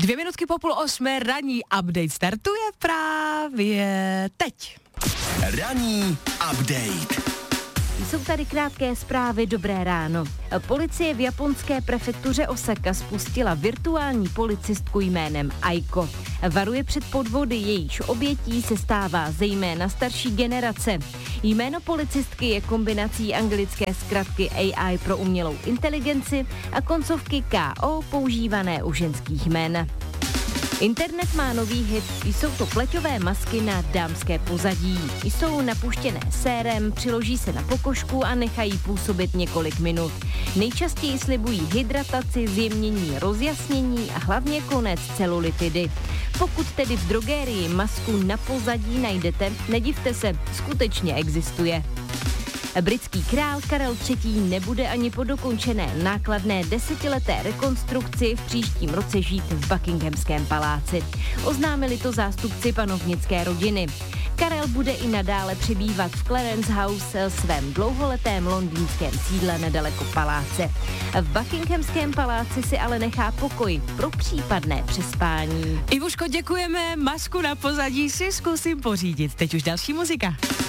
7:02 ranní update startuje právě teď. Ranní update. Jsou tady krátké zprávy, dobré ráno. Policie v japonské prefektuře Osaka spustila virtuální policistku jménem Aiko. Varuje před podvody, jejíž obětí se stává zejména starší generace. Jméno policistky je kombinací anglické zkratky AI pro umělou inteligenci a koncovky KO používané u ženských jmen. Internet má nový hit, jsou to pleťové masky na dámské pozadí. Jsou napuštěné sérem, přiloží se na pokožku a nechají působit několik minut. Nejčastěji slibují hydrataci, zjemnění, rozjasnění a hlavně konec celulitidy. Pokud tedy v drogérii masku na pozadí najdete, nedivte se, skutečně existuje. Britský král Karel III. Nebude ani po dokončené nákladné 10leté rekonstrukci v příštím roce žít v Buckinghamském paláci. Oznámili to zástupci panovnické rodiny. Karel bude i nadále přebývat v Clarence House, svém dlouholetém londýnském sídle nedaleko paláce. V Buckinghamském paláci si ale nechá pokoj pro případné přespání. Ivuško, děkujeme, masku na pozadí si zkusím pořídit. Teď už další muzika.